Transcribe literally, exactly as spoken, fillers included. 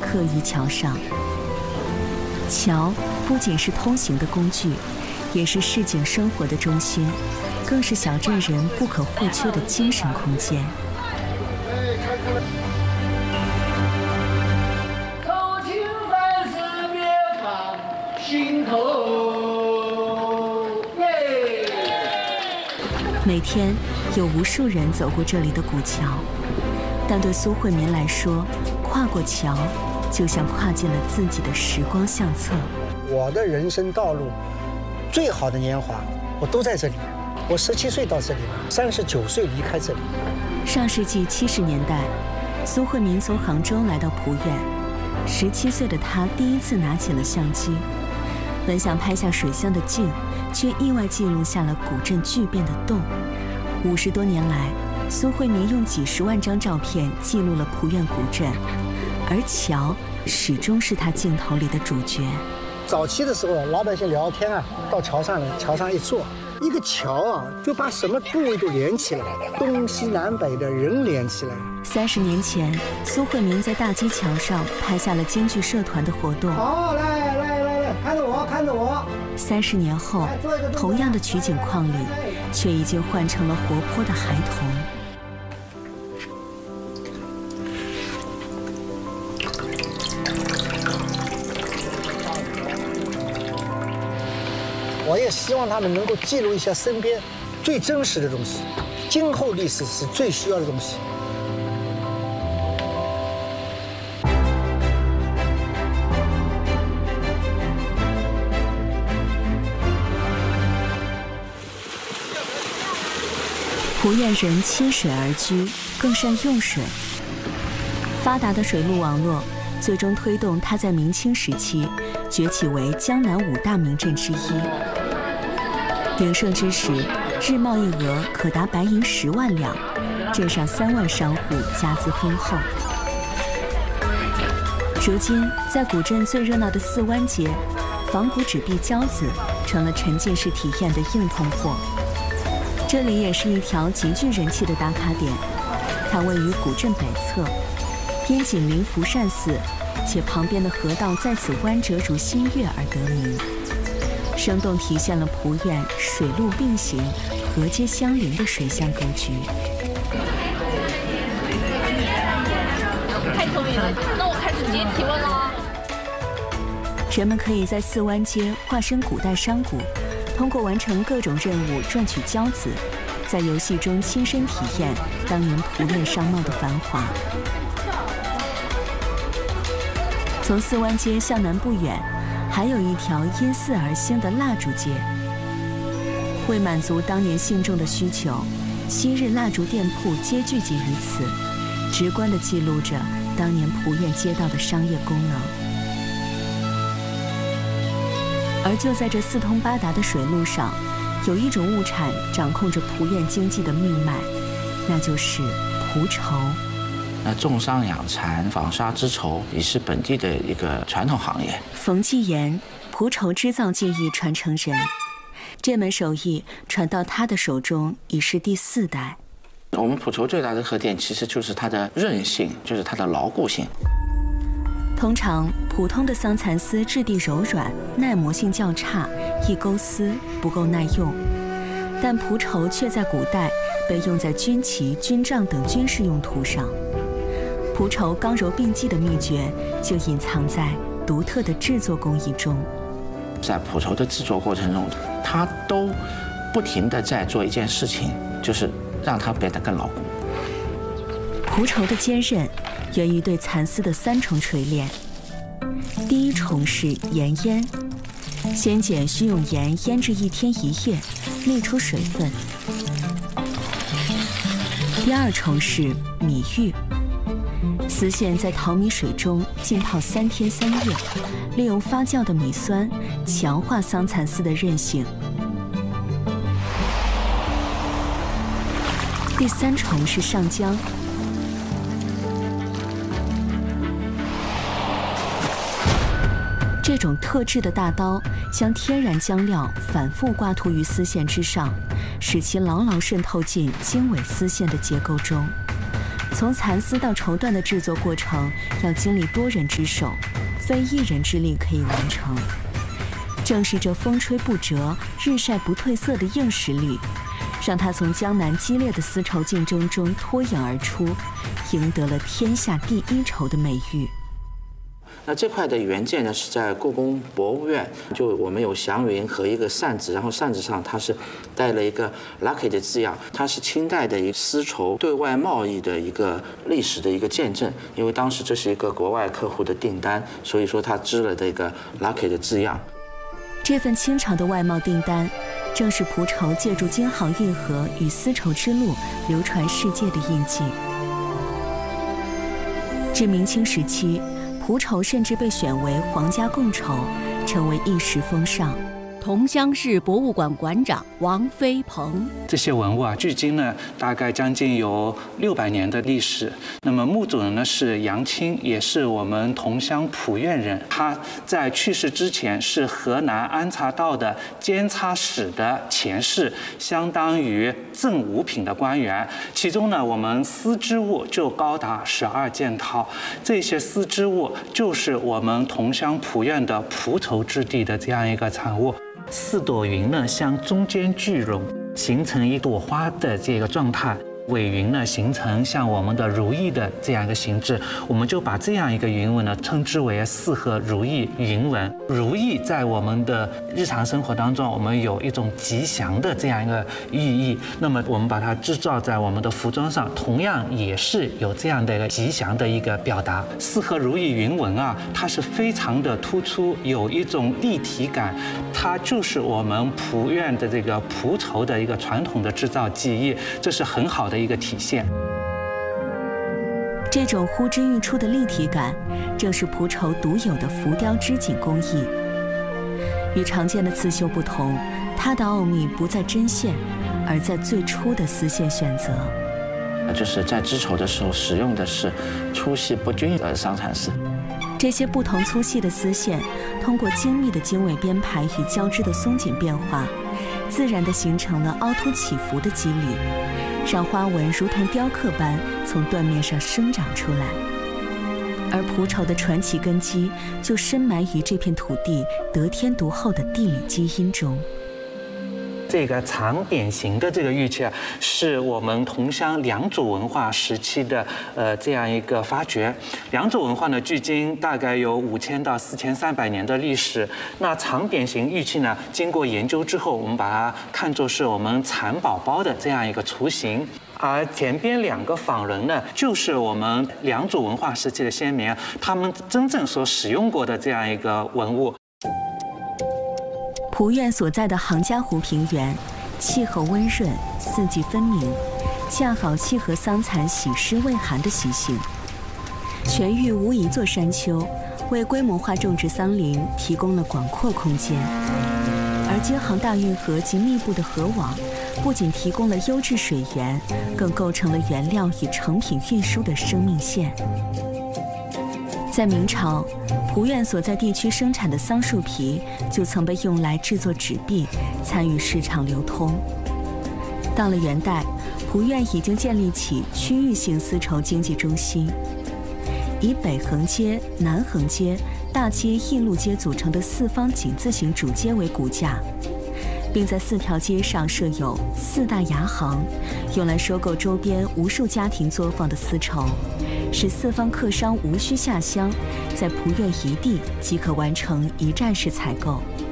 刻于桥上。桥不仅是通行的工具，也是市井生活的中心，更是小镇人不可或缺的精神空间。 口情凡事别放心头。 每天有无数人走过这里的古桥，但对苏慧民来说，跨过桥就像跨进了自己的时光相册。 我的人生道路最好的年华，我都在这里。我十七岁到这里，三十九岁离开这里。 上世纪七十年代，苏慧民从杭州来到浦远，十七岁的她第一次拿起了相机，本想拍下水乡的静，却意外记录下了古镇巨变的动。五十多年来，苏慧民用几十万张照片记录了浦远古镇，而桥始终是他镜头里的主角。 早期的时候，老百姓聊天啊，到桥上来，桥上一坐，一个桥啊，就把什么部位都连起来，东西南北的人连起来。 三十年前，苏慧民在大基桥上拍下了京剧社团的活动。 好，来来来来，看着我，看着我。 三十年后，同样的取景框里，却已经换成了活泼的孩童。 我也希望他们能够记录一下身边最真实的东西，今后历史是最需要的东西。 浦远人亲水而居，更善用水。发达的水路网络最终推动它在明清时期崛起为江南五大名镇之一。鼎盛之时，日贸易额可达白银十万两，镇上三万商户家资丰厚。如今，在古镇最热闹的四湾街，仿古纸币交子成了沉浸式体验的硬通货。这里也是一条极具人气的打卡点，它位于古镇北侧，因紧邻福善寺，且旁边的河道在此弯折如新月而得名，生动体现了浦远水陆并行、河街相邻的水乡格局。 太聪明了，那我开始直接提问了。 人们可以在四湾街化身古代商贾，通过完成各种任务赚取交子，在游戏中亲身体验当年浦远商贸的繁华。从四湾街向南不远，还有一条因寺而兴的蜡烛街。为满足当年信众的需求，昔日蜡烛店铺皆聚集于此，直观地记录着当年浦远街道的商业功能。而就在这四通八达的水路上，有一种物产掌控着浦远经济的命脉，那就是蒲绸。 那种桑养蚕、纺纱织绸也是本地的一个传统行业。 冯继言，蒲绸织造技艺传承人，这门手艺传到他的手中已是第四代。 我们蒲绸最大的特点其实就是它的韧性，就是它的牢固性。 通常，普通的桑蚕丝质地柔软，耐磨性较差，易钩丝，不够耐用。但蒲绸却在古代被用在军旗、军帐等军事用途上。蒲绸刚柔并济的秘诀就隐藏在独特的制作工艺中。 在蒲绸的制作过程中，它都不停地在做一件事情，就是让它变得更牢固。 蒲绸的坚韧源于对蚕丝的三重锤炼。第一重是盐腌，先碱需用盐腌制一天一夜，沥出水分。第二重是米浴，丝线在淘米水中浸泡三天三夜，利用发酵的米酸强化桑蚕丝的韧性。第三重是上浆，这种特制的大刀将天然浆料反复刮涂于丝线之上，使其牢牢渗透进经纬丝线的结构中， 从蚕丝到绸缎的制作过程要经历多人之手，非一人之力可以完成。正是这风吹不折、日晒不褪色的硬实力，让他从江南激烈的丝绸竞争中脱颖而出，赢得了天下第一绸的美誉。 那这块的原件呢是在故宫博物院，就我们有祥云和一个扇子，然后扇子上它是带了一个 lucky 的字样，它是清代的一个丝绸对外贸易的一个历史的一个见证，因为当时这是一个国外客户的订单，所以说它织了这个 lucky 的字样。 这份清朝的外贸订单，正是蒲绸借助京杭运河与丝绸之路流传世界的印记。至明清时期，蒲绸甚至被选为皇家贡绸，成为一时风尚。 桐乡市博物馆馆长王飞鹏， 这些文物啊，距今呢大概将近有六百年的历史。那么墓主人呢是杨清，也是我们桐乡蒲院人。他在去世之前是河南安察道的监察使的前事，相当于正五品的官员。其中呢，我们丝织物就高达十二件套，这些丝织物就是我们桐乡蒲院的蒲绸质地的这样一个产物。四朵云呢向中间聚拢，形成一朵花的这个状态。尾云呢形成像我们的如意的这样一个形制，我们就把这样一个云纹呢称之为四合如意云纹。如意在我们的日常生活当中，我们有一种吉祥的这样一个寓意。那么我们把它制造在我们的服装上，同样也是有这样的一个吉祥的一个表达。四合如意云纹啊，它是非常的突出，有一种立体感，它就是我们蒲院的这个蒲绸的一个传统的制造技艺，这是很好的一个体现。 这种呼之欲出的立体感，正是蒲绸独有的浮雕织锦工艺。与常见的刺绣不同，它的奥秘不在针线，而在最初的丝线选择。 就是在织绸的时候使用的是粗细不均的桑蚕丝。 这些不同粗细的丝线，通过精密的经纬编排与交织的松紧变化，自然地形成了凹凸起伏的肌理，让花纹如同雕刻般从缎面上生长出来。而蒲绸的传奇根基就深埋于这片土地得天独厚的地理基因中。 这个长扁形的这个玉器啊，是我们桐乡良渚文化时期的呃这样一个发掘。良渚文化呢，距今大概有五千到四千三百年的历史。那长扁形玉器呢，经过研究之后，我们把它看作是我们蚕宝宝的这样一个雏形。而前边两个仿人呢，就是我们良渚文化时期的先民，他们真正所使用过的这样一个文物。 蒲院所在的杭嘉湖平原，气候温润，四季分明，恰好契合桑蚕喜湿畏寒的习性。全域无一座山丘，为规模化种植桑林提供了广阔空间。而京杭大运河及密布的河网，不仅提供了优质水源，更构成了原料与成品运输的生命线。在明朝，蒲院所在地区生产的桑树皮就曾被用来制作纸币，参与市场流通。到了元代，蒲院已经建立起区域性丝绸经济中心，以北横街、南横街、大街、义路街组成的四方井字形主街为骨架，并在四条街上设有四大牙行，用来收购周边无数家庭作坊的丝绸，使四方客商无需下乡，在蒲院一地即可完成一站式采购。